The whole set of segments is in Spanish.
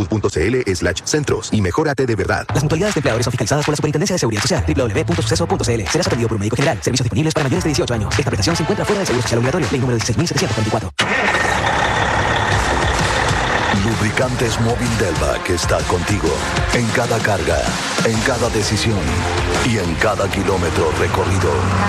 salud.cl/centros y mejórate de verdad. Las mutualidades de empleadores son fiscalizadas por la Superintendencia de Seguridad Social. www.suceso.cl. Serás atendido por un médico general. Servicios disponibles para mayores de 18 años. Esta prestación se encuentra fuera del Seguro Social Obligatorio. Ley número 16.744. Lubricantes Móvil Delvac está contigo en cada carga, en cada decisión y en cada kilómetro recorrido.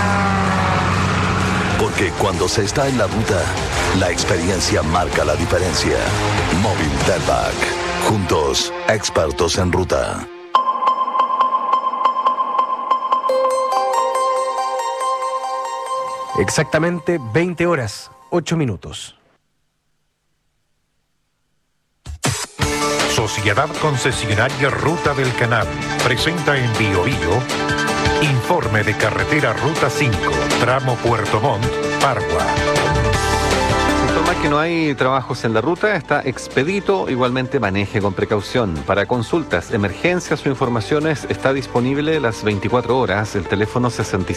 Porque cuando se está en la ruta, la experiencia marca la diferencia. Móvil Delvac. Juntos, expertos en ruta. Exactamente 20 horas, 8 minutos. Sociedad Concesionaria Ruta del Canal presenta en Bio Bio informe de carretera Ruta 5, tramo Puerto Montt, Pargua. Informa que no hay trabajos en la ruta, está expedito, igualmente maneje con precaución. Para consultas, emergencias o informaciones está disponible las 24 horas el teléfono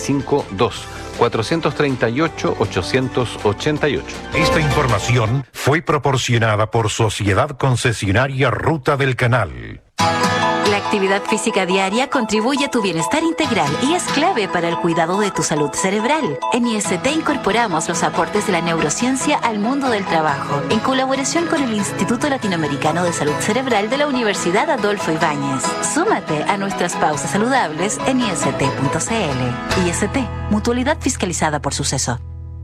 652-438-888. Esta información fue proporcionada por Sociedad Concesionaria Ruta del Canal. La actividad física diaria contribuye a tu bienestar integral y es clave para el cuidado de tu salud cerebral. En IST incorporamos los aportes de la neurociencia al mundo del trabajo, en colaboración con el Instituto Latinoamericano de Salud Cerebral de la Universidad Adolfo Ibáñez. Súmate a nuestras pausas saludables en ist.cl. IST, mutualidad fiscalizada por Suceso.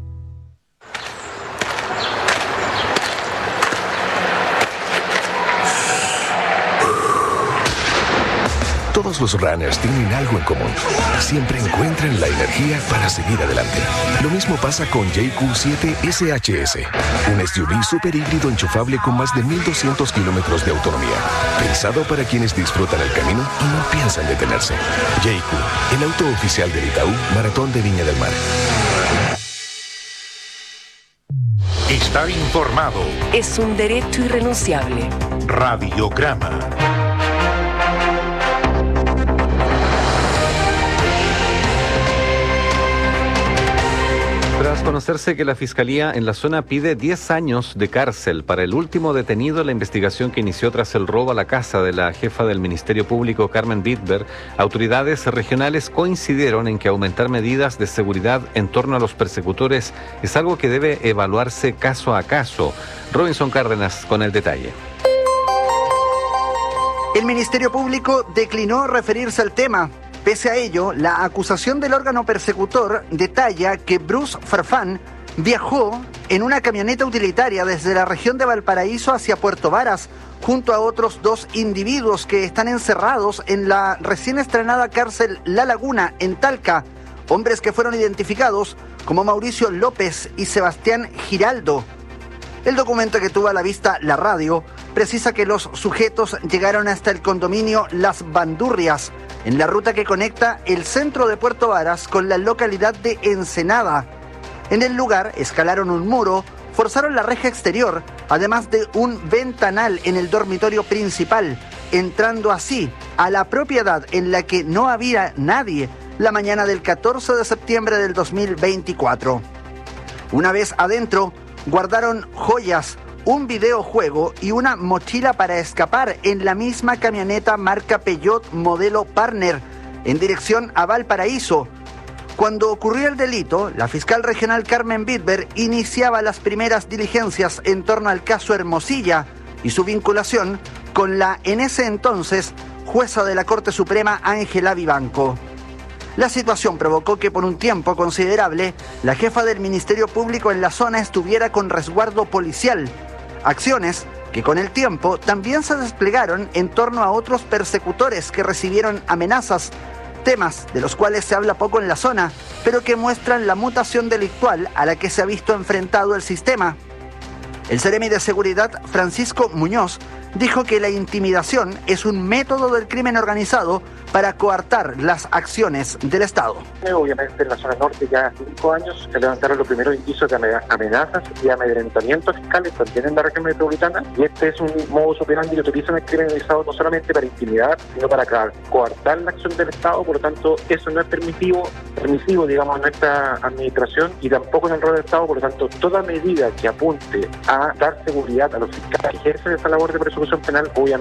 Todos los runners tienen algo en común. Siempre encuentran la energía para seguir adelante. Lo mismo pasa con JQ7 SHS, un SUV super híbrido enchufable con más de 1.200 kilómetros de autonomía. Pensado para quienes disfrutan el camino y no piensan detenerse. JQ, el auto oficial del Itaú Maratón de Viña del Mar. Estar informado. Es un derecho irrenunciable. Radiograma. Tras conocerse que la Fiscalía en la zona pide 10 años de cárcel para el último detenido en la investigación que inició tras el robo a la casa de la jefa del Ministerio Público, Carmen Bitber, autoridades regionales coincidieron en que aumentar medidas de seguridad en torno a los persecutores es algo que debe evaluarse caso a caso. Robinson Cárdenas con el detalle. El Ministerio Público declinó referirse al tema. Pese a ello, la acusación del órgano persecutor detalla que Bruce Farfán viajó en una camioneta utilitaria desde la región de Valparaíso hacia Puerto Varas, junto a otros 2 individuos que están encerrados en la recién estrenada cárcel La Laguna, en Talca, hombres que fueron identificados como Mauricio López y Sebastián Giraldo. El documento que tuvo a la vista la radio precisa que los sujetos llegaron hasta el condominio Las Bandurrias, en la ruta que conecta el centro de Puerto Varas con la localidad de Ensenada. En el lugar escalaron un muro, forzaron la reja exterior, además de un ventanal en el dormitorio principal, entrando así a la propiedad en la que no había nadie la mañana del 14 de septiembre del 2024. Una vez adentro, guardaron joyas, un videojuego y una mochila para escapar en la misma camioneta marca Peugeot modelo Partner, en dirección a Valparaíso. Cuando ocurrió el delito, la fiscal regional Carmen Bitber iniciaba las primeras diligencias en torno al caso Hermosilla y su vinculación con la, en ese entonces, jueza de la Corte Suprema Ángela Vivanco. La situación provocó que por un tiempo considerable la jefa del Ministerio Público en la zona estuviera con resguardo policial. Acciones que con el tiempo también se desplegaron en torno a otros persecutores que recibieron amenazas, temas de los cuales se habla poco en la zona, pero que muestran la mutación delictual a la que se ha visto enfrentado el sistema. El seremi de Seguridad, Francisco Muñoz, dijo que la intimidación es un método del crimen organizado para coartar las acciones del Estado. Obviamente en la zona norte ya hace 5 años se levantaron los primeros indicios de amenazas y amedrentamientos fiscales también en la región metropolitana, y este es un modus operandi que utilizan el crimen organizado no solamente para intimidar, sino para coartar la acción del Estado. Por lo tanto, eso no es permisivo, digamos, en nuestra administración y tampoco en el rol del Estado. Por lo tanto, toda medida que apunte a dar seguridad a los fiscales que ejercen esa labor de persecución penal, obviamente